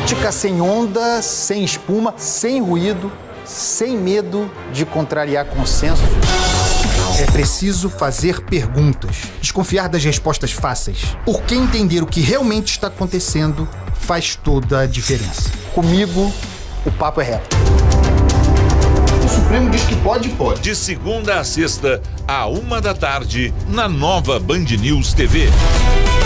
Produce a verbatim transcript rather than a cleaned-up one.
Política sem onda, sem espuma, sem ruído, sem medo de contrariar consenso. É preciso fazer perguntas, desconfiar das respostas fáceis, porque entender o que realmente está acontecendo faz toda a diferença. Comigo, o papo é reto. O Supremo diz que pode, pode. De segunda a sexta, à uma da tarde, na nova Band News T V.